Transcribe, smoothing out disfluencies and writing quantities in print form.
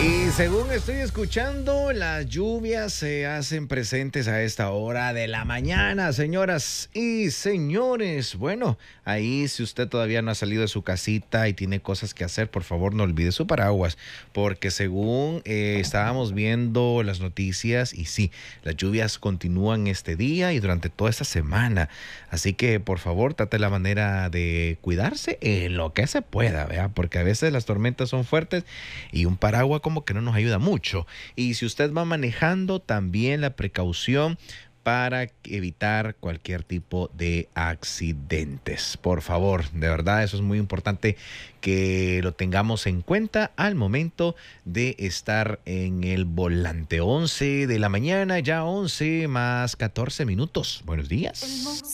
Y según estoy escuchando, las lluvias se hacen presentes a esta hora de la mañana, señoras y señores. Bueno, ahí si usted todavía no ha salido de su casita y tiene cosas que hacer, por favor no olvide su paraguas, porque según estábamos viendo las noticias, y sí, las lluvias continúan este día y durante toda esta semana. Así que por favor trate la manera de cuidarse en lo que se pueda, ¿vea? Porque a veces las tormentas son fuertes y un paraguas como que no nos ayuda mucho. Y si usted va manejando, también la precaución para evitar cualquier tipo de accidentes. Por favor, de verdad, eso es muy importante que lo tengamos en cuenta al momento de estar en el volante. 11 de la mañana, ya 11 más 14 minutos. Buenos días.